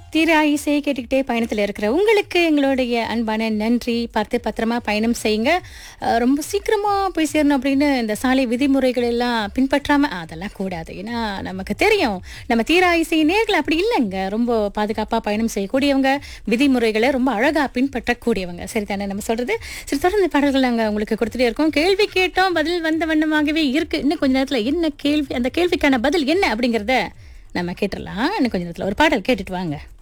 தீரா இசையை கேட்டுக்கிட்டே பயணத்தில் இருக்கிற உங்களுக்கு எங்களுடைய அன்பான நன்றி. பார்த்து பத்திரமா பயணம் செய்யுங்க. ரொம்ப சீக்கிரமா போய் சேரணும் அப்படின்னு இந்த சாலை விதிமுறைகள் எல்லாம் பின்பற்றாம அதெல்லாம் கூடாது. ஏன்னா நமக்கு தெரியும் நம்ம தீரா இசை நேர்கள் அப்படி இல்லைங்க. ரொம்ப பாதுகாப்பாக பயணம் செய்யக்கூடியவங்க, விதிமுறைகளை ரொம்ப அழகாக பின்பற்றக்கூடியவங்க. சரிதானே நம்ம சொல்றது? சரி, தொடர்ந்து பாடல்கள் நாங்கள் உங்களுக்கு கொடுத்துட்டே இருக்கோம். கேள்வி கேட்டோம், பதில் வந்த வண்ணமாகவே இருக்கு. இன்னும் கொஞ்ச நேரத்தில் என்ன கேள்வி, அந்த கேள்விக்கான பதில் என்ன அப்படிங்கிறத நம்ம கேட்டுடலாம். இன்னும் கொஞ்ச நேரத்தில் ஒரு பாடல் கேட்டுட்டு வாங்க.